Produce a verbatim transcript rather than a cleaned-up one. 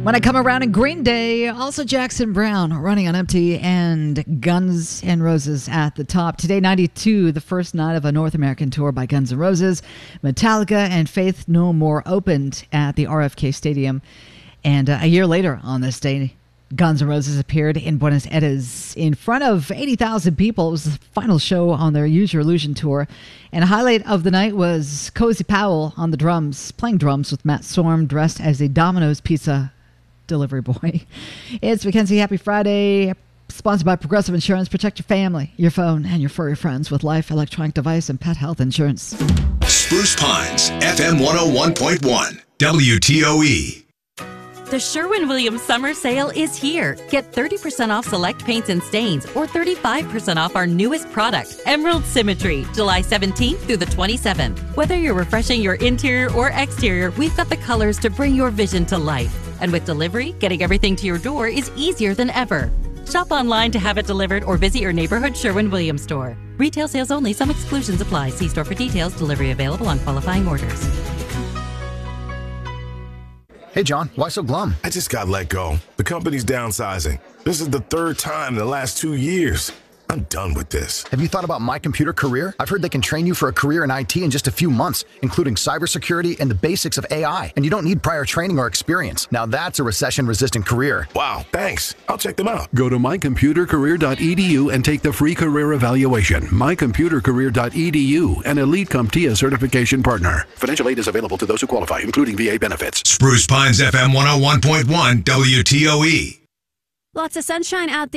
When I Come Around in Green Day, also Jackson Browne, Running on Empty, and Guns N' Roses at the top. Today, ninety-two, the first night of a North American tour by Guns N' Roses. Metallica and Faith No More opened at the R F K Stadium. And uh, a year later on this day, Guns N' Roses appeared in Buenos Aires in front of eighty thousand people. It was the final show on their Use Your Illusion tour. And a highlight of the night was Cozy Powell on the drums, playing drums with Matt Storm, dressed as a Domino's Pizza delivery boy. It's Mackenzie. Happy Friday. Sponsored by Progressive Insurance. Protect your family, your phone, and your furry friends with life, electronic device, and pet health insurance. Spruce Pines, F M one oh one point one, W T O E. The Sherwin-Williams summer sale is here. Get thirty percent off select paints and stains or thirty-five percent off our newest product, Emerald Symmetry, July seventeenth through the twenty-seventh. Whether you're refreshing your interior or exterior, we've got the colors to bring your vision to life. And with delivery, getting everything to your door is easier than ever. Shop online to have it delivered or visit your neighborhood Sherwin-Williams store. Retail sales only. Some exclusions apply. See store for details. Delivery available on qualifying orders. Hey, John, why so glum? I just got let go. The company's downsizing. This is the third time in the last two years. I'm done with this. Have you thought about My Computer Career? I've heard they can train you for a career in I T in just a few months, including cybersecurity and the basics of A I. And you don't need prior training or experience. Now that's a recession-resistant career. Wow, thanks. I'll check them out. Go to my computer career dot e d u and take the free career evaluation. my computer career dot e d u, an Elite CompTIA certification partner. Financial aid is available to those who qualify, including V A benefits. Spruce Pines, F M one oh one point one, W T O E. Lots of sunshine out there.